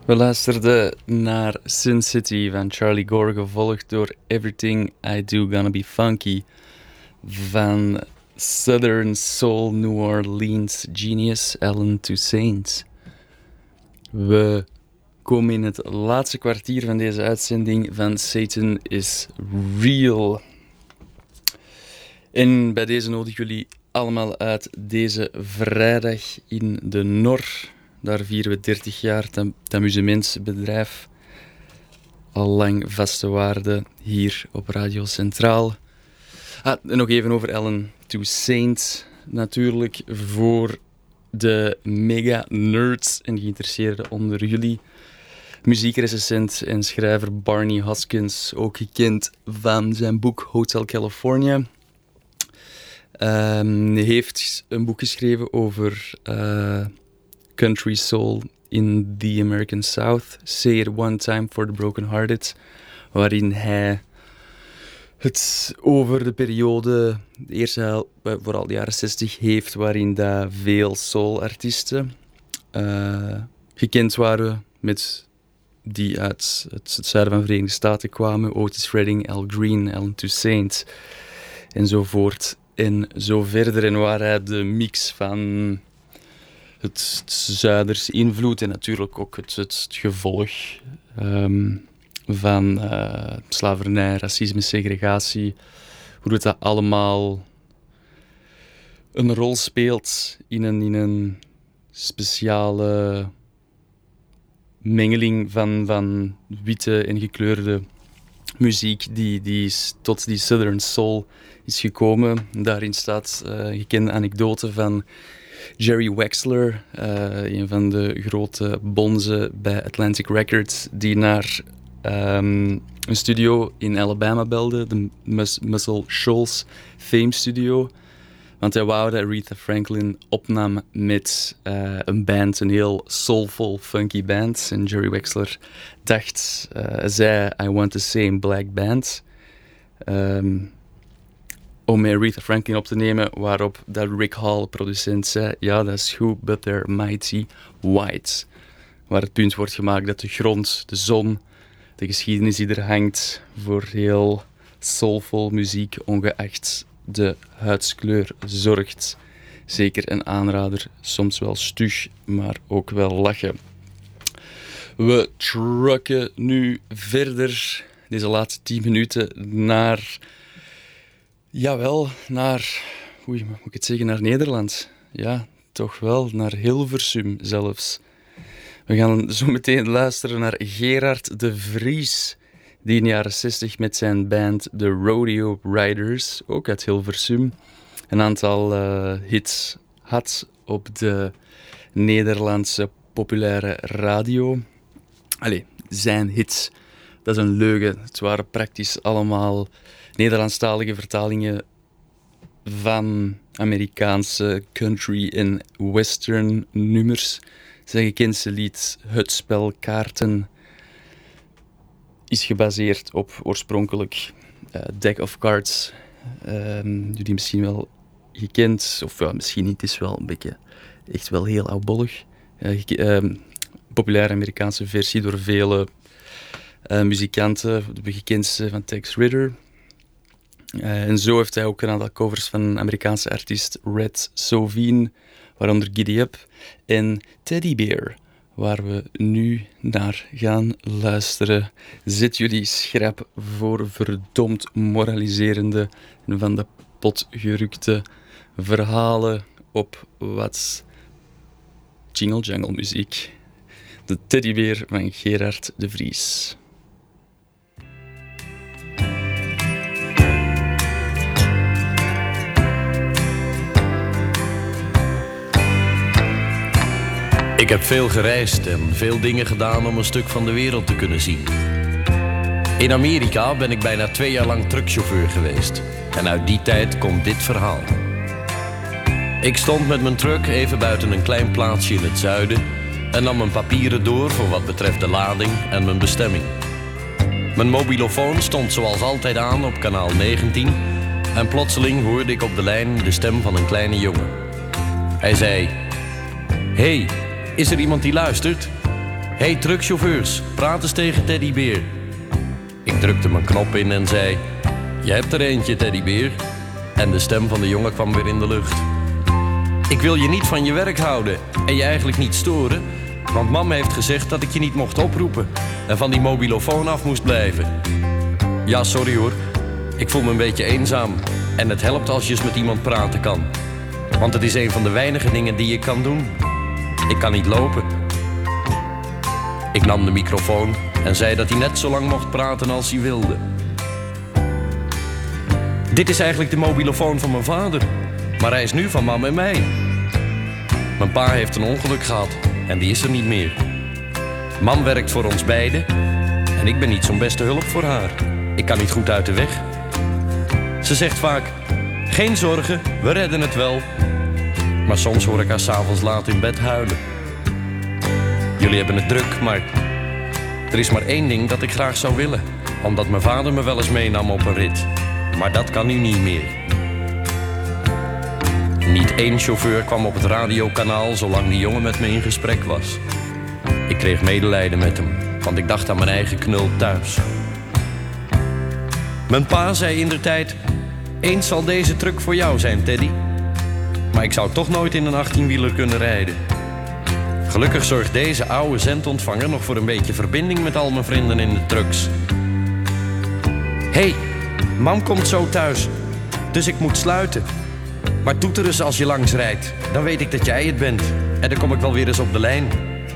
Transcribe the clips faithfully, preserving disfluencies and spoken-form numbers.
We luisterden naar Sin City van Charlie Gore, gevolgd door Everything I Do Gonna Be Funky van Southern Soul New Orleans genius Alan Toussaint. We komen in het laatste kwartier van deze uitzending van Satan is Real. En bij deze nodig jullie allemaal uit deze vrijdag in de Nor. Daar vieren we dertig jaar het amusementsbedrijf. Al lang vaste waarde hier op Radio Centraal. Ah, en nog even over Alan Toussaint. Natuurlijk voor de mega-nerds en geïnteresseerden onder jullie. Muziekrecensent en schrijver Barney Hoskins, ook gekend van zijn boek Hotel California. Um, hij heeft een boek geschreven over uh, country soul in the American South. Say It One Time for the Broken Hearted. Waarin hij het over de periode, de eerste vooral de jaren zestig, heeft waarin dat veel soul-artiesten uh, gekend waren met die uit het zuiden van de Verenigde Staten kwamen. Otis Redding, Al Green, Alan Toussaint enzovoort en zo verder. En waar hij de mix van het zuiders invloed en natuurlijk ook het, het gevolg um, van uh, slavernij, racisme, segregatie, hoe het dat allemaal een rol speelt in een, in een speciale mengeling van, van witte en gekleurde muziek die, die tot die Southern Soul is gekomen. Daarin staat uh, een gekende anekdote van Jerry Wexler, uh, een van de grote bonzen bij Atlantic Records, die naar um, een studio in Alabama belde, de Mus- Muscle Shoals Fame Studio. Want hij wou dat Aretha Franklin opnam met uh, een band, een heel soulful, funky band. En Jerry Wexler dacht, uh, zei, I want the same black band. Um, om met Aretha Franklin op te nemen, waarop dat Rick Hall, producent, zei, ja, dat is goed, but they're mighty white. Waar het punt wordt gemaakt dat de grond, de zon, de geschiedenis die er hangt voor heel soulful muziek, ongeacht de huidskleur, zorgt. Zeker een aanrader, soms wel stug, maar ook wel lachen. We trucken nu verder, deze laatste tien minuten, naar... Jawel, naar... Oei, moet ik het zeggen? Naar Nederland. Ja, toch wel. Naar Hilversum zelfs. We gaan zo meteen luisteren naar Gerard de Vries, die in de jaren zestig met zijn band The Rodeo Riders, ook uit Hilversum, een aantal uh, hits had op de Nederlandse populaire radio. Allee, zijn hits, dat is een leugen. Het waren praktisch allemaal Nederlandstalige vertalingen van Amerikaanse country en western nummers. Zijn gekendste lied Het Spel Kaarten is gebaseerd op oorspronkelijk uh, Deck of Cards. Um, jullie misschien wel gekend, of uh, misschien niet, het is wel een beetje echt wel heel oudbollig. Uh, geke- uh, populaire Amerikaanse versie door vele uh, muzikanten, de gekendste van Tex Ritter. Uh, en zo heeft hij ook een aantal covers van een Amerikaanse artiest, Red Sovine, waaronder Giddy Up en Teddy Bear, waar we nu naar gaan luisteren. Zet jullie schrap voor verdomd moraliserende en van de pot gerukte verhalen op wat Jingle Jangle muziek. De Teddybeer van Gerard de Vries. Ik heb veel gereisd en veel dingen gedaan om een stuk van de wereld te kunnen zien. In Amerika ben ik bijna twee jaar lang truckchauffeur geweest. En uit die tijd komt dit verhaal. Ik stond met mijn truck even buiten een klein plaatsje in het zuiden en nam mijn papieren door voor wat betreft de lading en mijn bestemming. Mijn mobilofoon stond zoals altijd aan op kanaal negentien en plotseling hoorde ik op de lijn de stem van een kleine jongen. Hij zei: "Hey, is er iemand die luistert?" Hey truckchauffeurs, praat eens tegen Teddybeer. Ik drukte mijn knop in en zei: je hebt er eentje, Teddybeer. En de stem van de jongen kwam weer in de lucht. Ik wil je niet van je werk houden en je eigenlijk niet storen, want mam heeft gezegd dat ik je niet mocht oproepen en van die mobilofoon af moest blijven. Ja, sorry hoor. Ik voel me een beetje eenzaam en het helpt als je eens met iemand praten kan. Want het is een van de weinige dingen die ik kan doen. Ik kan niet lopen. Ik nam de microfoon en zei dat hij net zo lang mocht praten als hij wilde. Dit is eigenlijk de mobilofoon van mijn vader, maar hij is nu van mam en mij. Mijn pa heeft een ongeluk gehad en die is er niet meer. Mam werkt voor ons beiden en ik ben niet zo'n beste hulp voor haar. Ik kan niet goed uit de weg. Ze zegt vaak: geen zorgen, we redden het wel. Maar soms hoor ik haar 's avonds laat in bed huilen. Jullie hebben het druk, maar er is maar één ding dat ik graag zou willen. Omdat mijn vader me wel eens meenam op een rit. Maar dat kan nu niet meer. Niet één chauffeur kwam op het radiokanaal zolang die jongen met me in gesprek was. Ik kreeg medelijden met hem, want ik dacht aan mijn eigen knul thuis. Mijn pa zei indertijd: eens zal deze truck voor jou zijn, Teddy. Maar ik zou toch nooit in een achttienwieler kunnen rijden. Gelukkig zorgt deze oude zendontvanger nog voor een beetje verbinding met al mijn vrienden in de trucks. Hé, hey, mam komt zo thuis, dus ik moet sluiten. Maar toeter eens als je langs rijdt, dan weet ik dat jij het bent. En dan kom ik wel weer eens op de lijn.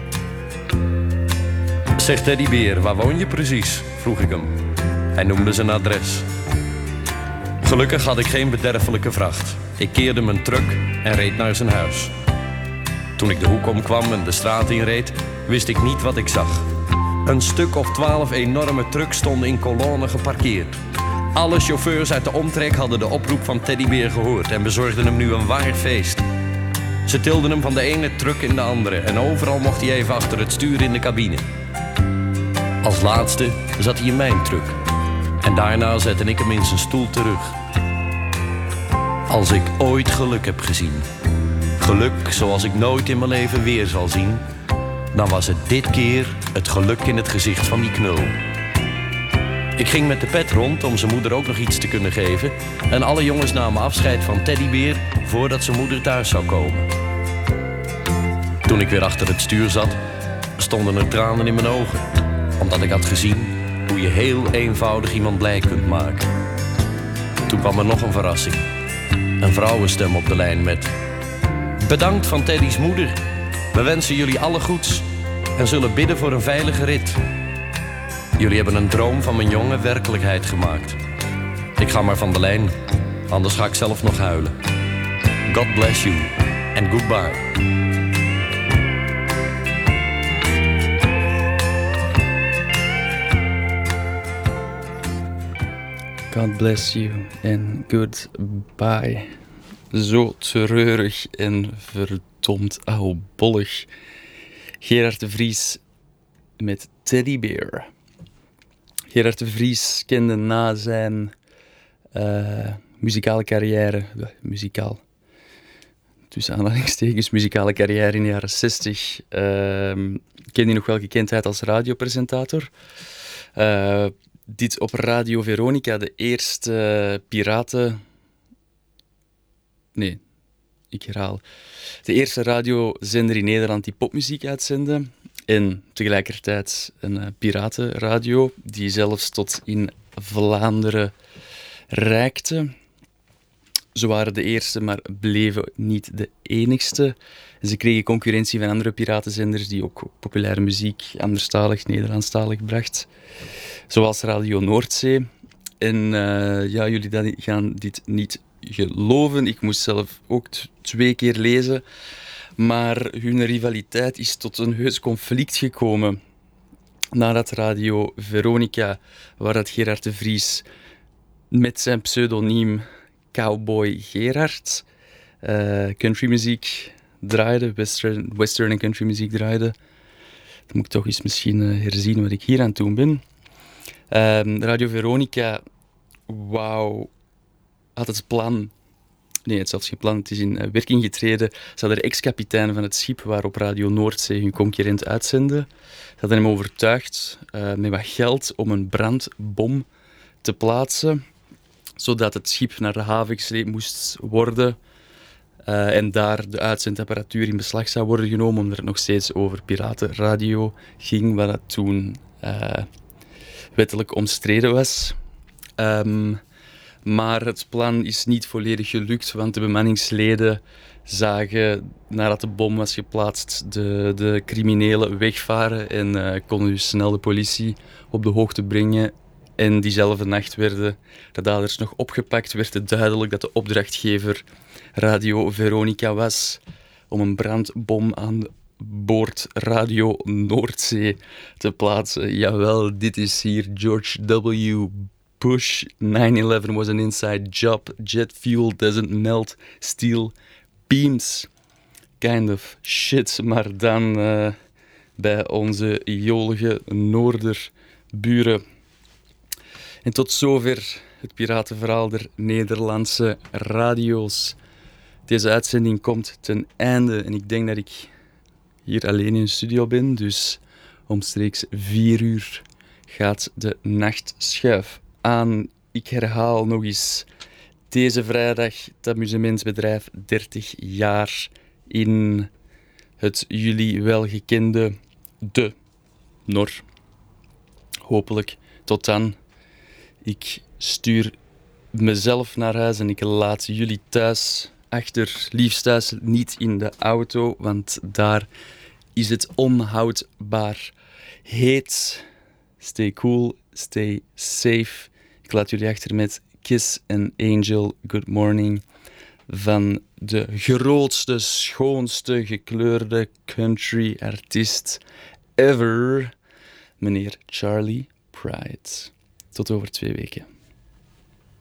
Zeg Teddybeer, waar woon je precies? Vroeg ik hem. Hij noemde zijn adres. Gelukkig had ik geen bederfelijke vracht. Ik keerde mijn truck en reed naar zijn huis. Toen ik de hoek omkwam en de straat inreed, wist ik niet wat ik zag. Een stuk of twaalf enorme trucks stonden in kolonnen geparkeerd. Alle chauffeurs uit de omtrek hadden de oproep van Teddybeer gehoord en bezorgden hem nu een waar feest. Ze tilden hem van de ene truck in de andere en overal mocht hij even achter het stuur in de cabine. Als laatste zat hij in mijn truck en daarna zette ik hem in zijn stoel terug. Als ik ooit geluk heb gezien, geluk zoals ik nooit in mijn leven weer zal zien, dan was het dit keer het geluk in het gezicht van die knul. Ik ging met de pet rond om zijn moeder ook nog iets te kunnen geven en alle jongens namen afscheid van Teddybeer voordat zijn moeder thuis zou komen. Toen ik weer achter het stuur zat, stonden er tranen in mijn ogen, omdat ik had gezien hoe je heel eenvoudig iemand blij kunt maken. Toen kwam er nog een verrassing. Een vrouwenstem op de lijn met: bedankt van Teddy's moeder. We wensen jullie alle goeds en zullen bidden voor een veilige rit. Jullie hebben een droom van mijn jongen werkelijkheid gemaakt. Ik ga maar van de lijn, anders ga ik zelf nog huilen. God bless you and goodbye. God bless you and goodbye. Zo treurig en verdomd oudbollig. Gerard de Vries met Teddybeer. Gerard de Vries kende na zijn uh, muzikale carrière, uh, muzikaal, tussen aanhalingstekens, muzikale carrière in de jaren zestig, uh, kende hij nog wel gekendheid als radiopresentator. Uh, dit op Radio Veronica, de eerste uh, piraten... Nee, ik herhaal. De eerste radiozender in Nederland die popmuziek uitzende. En tegelijkertijd een uh, piratenradio die zelfs tot in Vlaanderen reikte. Ze waren de eerste, maar bleven niet de enigste. En ze kregen concurrentie van andere piratenzenders die ook populaire muziek, anderstalig, Nederlandstalig bracht. Zoals Radio Noordzee. En uh, ja, jullie gaan dit niet geloven. Ik moest zelf ook t- twee keer lezen. Maar hun rivaliteit is tot een heus conflict gekomen. Nadat Radio Veronica, waar dat Gerard de Vries met zijn pseudoniem Cowboy Gerard uh, countrymuziek draaide, western, western en countrymuziek draaide. Dan moet ik toch eens misschien uh, herzien wat ik hier aan het doen ben. Uh, Radio Veronica, wauw, had het plan Nee, het is zelfs geen plan. Het is in uh, werking getreden. Ze hadden de ex-kapitein van het schip waarop Radio Noordzee hun concurrent uitzende. Ze hadden hem overtuigd uh, met wat geld om een brandbom te plaatsen, zodat het schip naar de haven gesleept moest worden uh, en daar de uitzendapparatuur in beslag zou worden genomen, omdat het nog steeds over piratenradio ging, wat dat toen uh, wettelijk omstreden was. Um, maar het plan is niet volledig gelukt, want de bemanningsleden zagen, nadat de bom was geplaatst, de, de criminelen wegvaren en uh, konden dus snel de politie op de hoogte brengen. En diezelfde nacht werden de daders nog opgepakt, werd het duidelijk dat de opdrachtgever Radio Veronica was om een brandbom aan boord Radio Noordzee te plaatsen. Jawel, dit is hier George W. Bush. nine eleven was an inside job. Jet fuel doesn't melt steel beams. Kind of shit, maar dan uh, bij onze jolige Noorderburen. En tot zover het piratenverhaal der Nederlandse radio's. Deze uitzending komt ten einde en ik denk dat ik hier alleen in de studio ben, dus omstreeks vier uur gaat de nachtschuif aan. Ik herhaal nog eens, deze vrijdag het amusementsbedrijf dertig jaar in het jullie welgekende De Nor. Hopelijk tot dan. Ik stuur mezelf naar huis en ik laat jullie thuis achter. Liefst thuis, niet in de auto, want daar is het onhoudbaar heet. Stay cool, stay safe. Ik laat jullie achter met Kiss an Angel, Good Morning van de grootste, schoonste, gekleurde country artiest ever, meneer Charlie Pride. Tot over twee weken.